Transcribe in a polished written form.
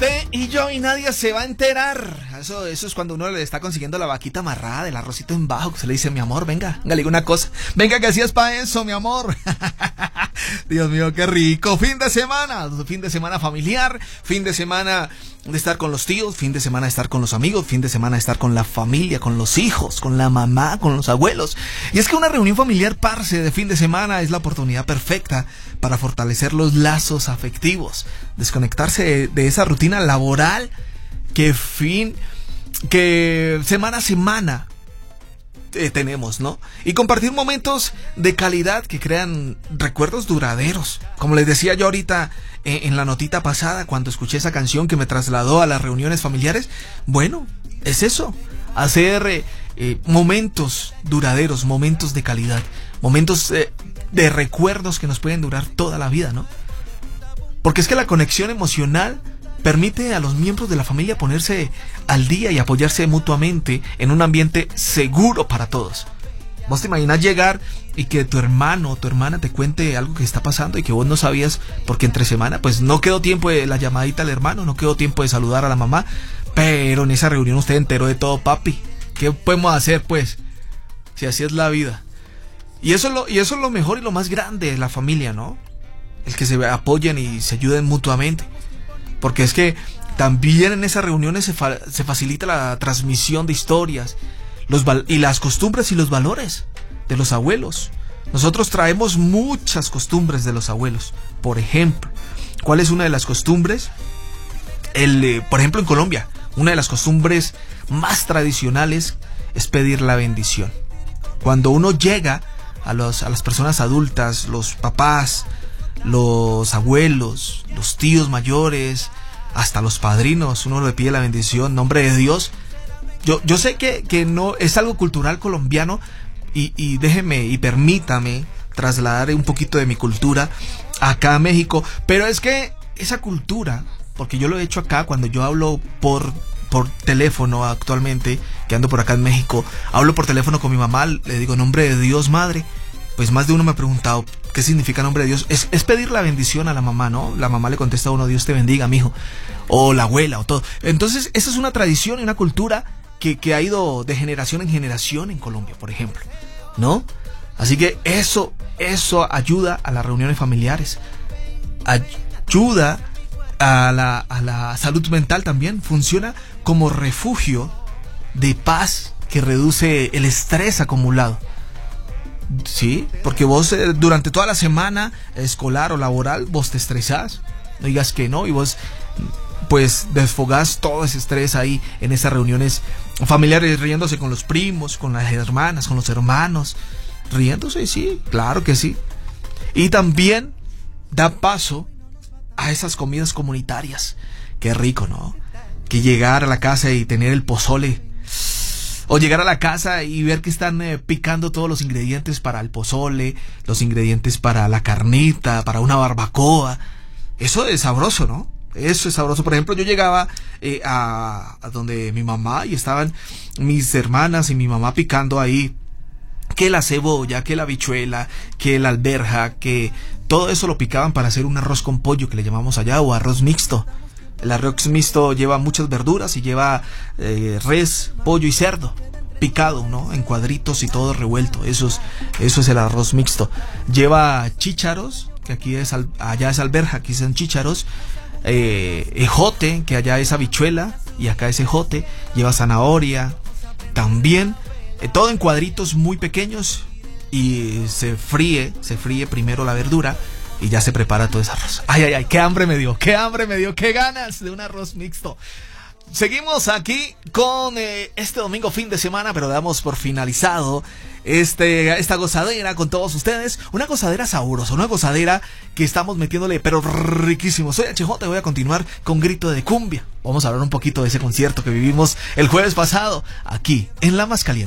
Usted y yo y nadie se va a enterar. Eso es cuando uno le está consiguiendo la vaquita amarrada, el arrocito en bajo, que se le dice, mi amor, venga, le digo una cosa. Venga, que así es para eso, mi amor. Dios mío, qué rico. Fin de semana familiar, fin de semana de estar con los tíos, fin de semana de estar con los amigos, fin de semana de estar con la familia, con los hijos, con la mamá, con los abuelos. Y es que una reunión familiar, parce, de fin de semana es la oportunidad perfecta para fortalecer los lazos afectivos, desconectarse de esa rutina laboral que semana a semana tenemos, ¿no? Y compartir momentos de calidad que crean recuerdos duraderos. Como les decía yo ahorita en la notita pasada, cuando escuché esa canción que me trasladó a las reuniones familiares, bueno, es eso, hacer momentos duraderos, momentos de calidad, momentos de recuerdos que nos pueden durar toda la vida, ¿no? Porque es que la conexión emocional permite a los miembros de la familia ponerse al día y apoyarse mutuamente en un ambiente seguro para todos. ¿Vos te imaginas llegar y que tu hermano o tu hermana te cuente algo que está pasando y que vos no sabías porque entre semana pues no quedó tiempo de la llamadita al hermano, no quedó tiempo de saludar a la mamá, pero en esa reunión usted enteró de todo, papi? ¿Qué podemos hacer pues? Si así es la vida. Y eso es lo mejor y lo más grande de la familia, ¿no? El que se apoyen y se ayuden mutuamente. Porque es que también en esas reuniones se facilita la transmisión de historias y las costumbres y los valores de los abuelos. Nosotros traemos muchas costumbres de los abuelos. Por ejemplo, ¿cuál es una de las costumbres? Por ejemplo, en Colombia, una de las costumbres más tradicionales es pedir la bendición. Cuando uno llega a las personas adultas, los papás, los abuelos, los tíos mayores, hasta los padrinos, uno le pide la bendición en nombre de Dios. Yo sé que no es algo cultural colombiano y déjeme y permítame trasladar un poquito de mi cultura acá a México, pero es que esa cultura, porque yo lo he hecho acá cuando yo hablo por teléfono actualmente, que ando por acá en México, hablo por teléfono con mi mamá, le digo nombre de Dios, madre. Pues más de uno me ha preguntado qué significa nombre de Dios. Es pedir la bendición a la mamá, ¿no? La mamá le contesta a uno, Dios te bendiga, mijo. O la abuela, o todo. Entonces, esa es una tradición y una cultura que ha ido de generación en generación en Colombia, por ejemplo, ¿no? Así que eso ayuda a las reuniones familiares. Ayuda a la salud mental también. Funciona como refugio de paz que reduce el estrés acumulado. Sí, porque vos durante toda la semana escolar o laboral vos te estresás, no digas que no, y vos pues desfogás todo ese estrés ahí en esas reuniones familiares, riéndose con los primos, con las hermanas, con los hermanos, riéndose, sí, claro que sí. Y también da paso a esas comidas comunitarias. Qué rico, ¿no? Que llegar a la casa y tener el pozole, o llegar a la casa y ver que están picando todos los ingredientes para el pozole, los ingredientes para la carnita, para una barbacoa. Eso es sabroso, ¿no? Eso es sabroso. Por ejemplo, yo llegaba a donde mi mamá y estaban mis hermanas y mi mamá picando ahí que la cebolla, que la habichuela, que la alberja, que todo eso lo picaban para hacer un arroz con pollo que le llamamos allá, o arroz mixto. El arroz mixto lleva muchas verduras y lleva res, pollo y cerdo picado, ¿no? En cuadritos y todo revuelto. Eso es el arroz mixto. Lleva chícharos, que allá es alberja, aquí son chícharos. Ejote, que allá es habichuela y acá es ejote. Lleva zanahoria también. Todo en cuadritos muy pequeños y se fríe primero la verdura. Y ya se prepara todo ese arroz. Ay, qué hambre me dio, qué ganas de un arroz mixto. Seguimos aquí con este domingo fin de semana, pero damos por finalizado esta gozadera con todos ustedes. Una gozadera sabrosa, una gozadera que estamos metiéndole, pero riquísimo. Soy HJ, voy a continuar con Grito de Cumbia. Vamos a hablar un poquito de ese concierto que vivimos el jueves pasado, aquí en La Más Caliente.